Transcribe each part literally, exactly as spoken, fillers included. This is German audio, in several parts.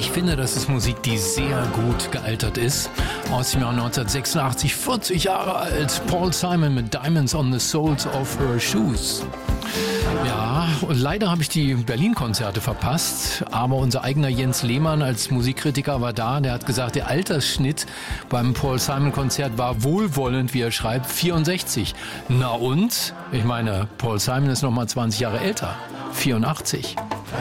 Ich finde, das ist Musik, die sehr gut gealtert ist. Aus dem Jahr neunzehnhundertsechsundachtzig, vierzig Jahre alt. Paul Simon mit Diamonds on the Soles of Her Shoes. Ja, und leider habe ich die Berlin-Konzerte verpasst, aber unser eigener Jens Lehmann als Musikkritiker war da. Der hat gesagt, der Altersschnitt beim Paul Simon-Konzert war wohlwollend, wie er schreibt, vierundsechzig. Na und? Ich meine, Paul Simon ist noch mal zwanzig Jahre älter, vierundachtzig.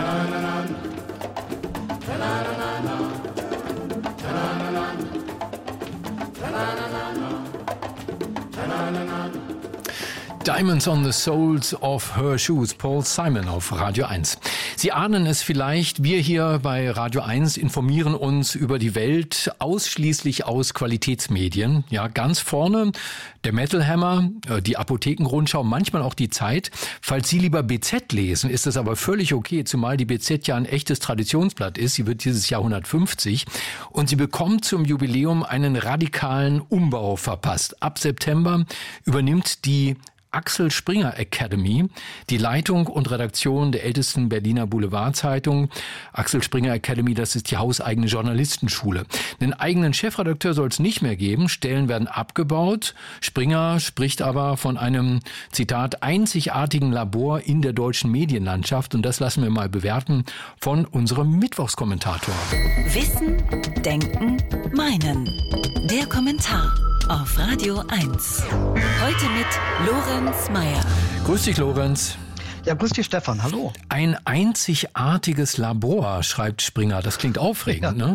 Diamonds on the Soles of Her Shoes, Paul Simon auf Radio eins. Sie ahnen es vielleicht, wir hier bei Radio eins informieren uns über die Welt ausschließlich aus Qualitätsmedien. Ja, ganz vorne der Metal Hammer, die Apothekenrundschau, manchmal auch die Zeit. Falls Sie lieber B Z lesen, ist das aber völlig okay, zumal die B Z ja ein echtes Traditionsblatt ist. Sie wird dieses Jahr hundertfünfzig und sie bekommt zum Jubiläum einen radikalen Umbau verpasst. Ab September übernimmt die Axel Springer Academy, die Leitung und Redaktion der ältesten Berliner Boulevardzeitung. Axel Springer Academy, das ist die hauseigene Journalistenschule. Einen eigenen Chefredakteur soll es nicht mehr geben, Stellen werden abgebaut. Springer spricht aber von einem, Zitat, einzigartigen Labor in der deutschen Medienlandschaft. Und das lassen wir mal bewerten von unserem Mittwochskommentator. Wissen, Denken, Meinen. Der Kommentar auf Radio eins. Heute mit Lorenz Meyer. Grüß dich, Lorenz. Ja, grüß dich, Stefan. Hallo. Ein einzigartiges Labor, schreibt Springer. Das klingt aufregend, ja. ne?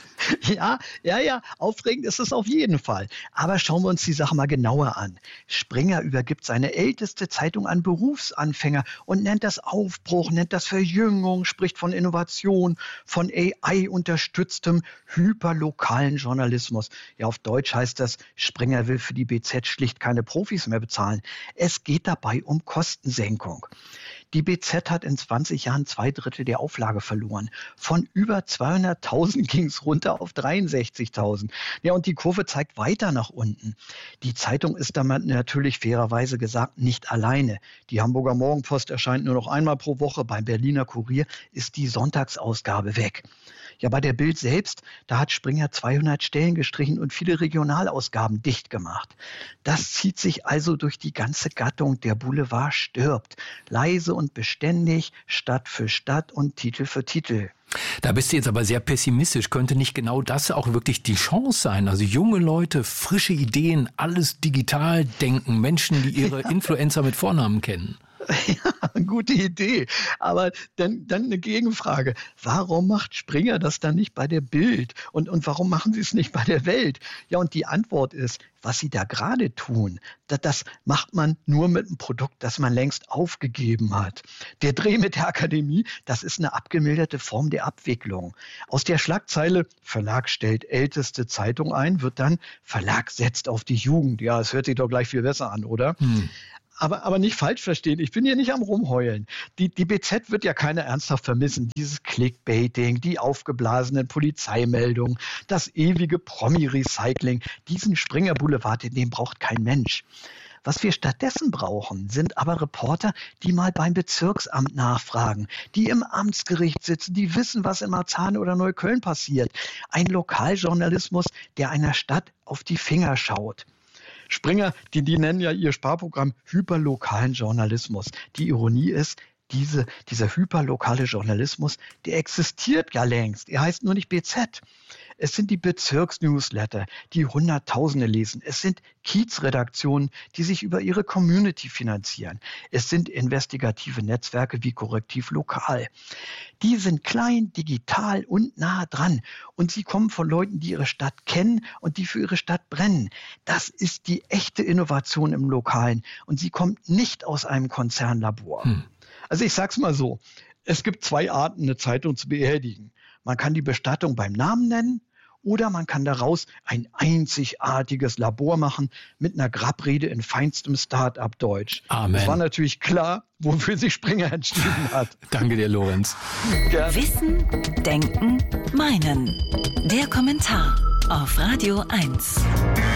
Ja, ja, ja, aufregend ist es auf jeden Fall. Aber schauen wir uns die Sache mal genauer an. Springer übergibt seine älteste Zeitung an Berufsanfänger und nennt das Aufbruch, nennt das Verjüngung, spricht von Innovation, von A I-unterstütztem hyperlokalen Journalismus. Ja, auf Deutsch heißt das, Springer will für die B Z schlicht keine Profis mehr bezahlen. Es geht dabei um Kostensenkung. Die B Z hat in zwanzig Jahren zwei Drittel der Auflage verloren. Von über zweihunderttausend ging es runter auf dreiundsechzigtausend. Ja, und die Kurve zeigt weiter nach unten. Die Zeitung ist damit natürlich fairerweise gesagt nicht alleine. Die Hamburger Morgenpost erscheint nur noch einmal pro Woche. Beim Berliner Kurier ist die Sonntagsausgabe weg. Ja, bei der Bild selbst, da hat Springer zweihundert Stellen gestrichen und viele Regionalausgaben dicht gemacht. Das zieht sich also durch die ganze Gattung. Der Boulevard stirbt. Leise und beständig, Stadt für Stadt und Titel für Titel. Da bist du jetzt aber sehr pessimistisch. Könnte nicht genau das auch wirklich die Chance sein? Also junge Leute, frische Ideen, alles digital denken, Menschen, die ihre Influencer mit Vornamen kennen. Ja, gute Idee. Aber dann, dann eine Gegenfrage. Warum macht Springer das dann nicht bei der Bild? Und, und warum machen sie es nicht bei der Welt? Ja, und die Antwort ist, was sie da gerade tun, das, das macht man nur mit einem Produkt, das man längst aufgegeben hat. Der Dreh mit der Akademie, das ist eine abgemilderte Form der Abwicklung. Aus der Schlagzeile Verlag stellt älteste Zeitung ein, wird dann Verlag setzt auf die Jugend. Ja, es hört sich doch gleich viel besser an, oder? Hm. Aber, aber nicht falsch verstehen, ich bin hier nicht am Rumheulen. Die, die B Z wird ja keiner ernsthaft vermissen. Dieses Clickbaiting, die aufgeblasenen Polizeimeldungen, das ewige Promi-Recycling, diesen Springer-Boulevard, den braucht kein Mensch. Was wir stattdessen brauchen, sind aber Reporter, die mal beim Bezirksamt nachfragen, die im Amtsgericht sitzen, die wissen, was in Marzahn oder Neukölln passiert. Ein Lokaljournalismus, der einer Stadt auf die Finger schaut. Springer, die, die nennen ja ihr Sparprogramm hyperlokalen Journalismus. Die Ironie ist, diese, dieser hyperlokale Journalismus, der existiert ja längst. Er heißt nur nicht B Z. Es sind die Bezirksnewsletter, die Hunderttausende lesen. Es sind Kiezredaktionen, die sich über ihre Community finanzieren. Es sind investigative Netzwerke wie Korrektiv Lokal. Die sind klein, digital und nah dran. Und sie kommen von Leuten, die ihre Stadt kennen und die für ihre Stadt brennen. Das ist die echte Innovation im Lokalen. Und sie kommt nicht aus einem Konzernlabor. Hm. Also ich sag's mal so, es gibt zwei Arten, eine Zeitung zu beerdigen. Man kann die Bestattung beim Namen nennen oder man kann daraus ein einzigartiges Labor machen mit einer Grabrede in feinstem Start-up-Deutsch. Amen. Es war natürlich klar, wofür sich Springer entschieden hat. Danke dir, Lorenz. Gerne. Wissen, Denken, Meinen. Der Kommentar auf Radio eins.